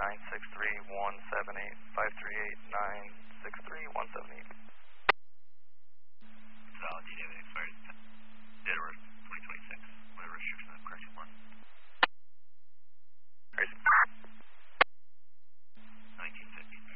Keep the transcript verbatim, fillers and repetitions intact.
nine six three one seven eight, five three eight nine six three